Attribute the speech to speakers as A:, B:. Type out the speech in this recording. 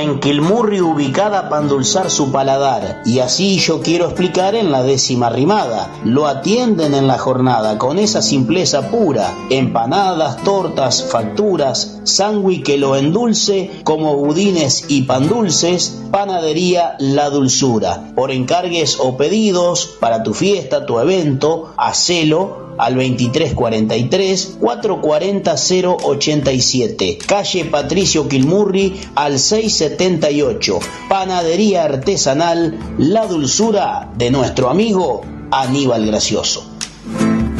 A: en Quilmurri ubicada para endulzar su paladar, y así yo quiero explicar en la 10ª rimada. Lo atienden en la jornada con esa simpleza pura, empanadas, tortas, facturas, sándwich que lo endulce, como budines y pan dulces, Panadería La Dulzura. Por encargues o pedidos para tu fiesta, tu evento, hacelo al 2343 440 087, calle Patricio Quilmurri al 678. Panadería artesanal La Dulzura de nuestro amigo Aníbal Gracioso.